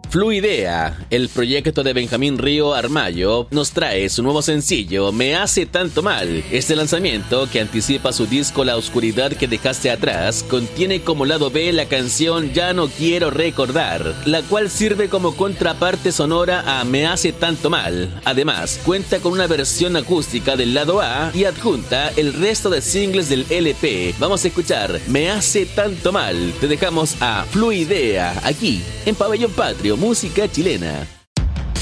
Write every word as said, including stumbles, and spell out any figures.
Fluidea, el proyecto de Benjamín Río Armayo, nos trae su nuevo sencillo, Me hace tanto mal. Este lanzamiento, que anticipa su disco La oscuridad que dejaste atrás, contiene como lado B la canción Ya no quiero recordar, la cual sirve como contraparte sonora a Me hace tanto mal. Además, cuenta con una versión acústica del lado A y adjunta el resto de singles del L P. Vamos a escuchar Me hace tanto mal. Te dejamos a Fluidea, aquí, en Pabellón Patrio, música chilena.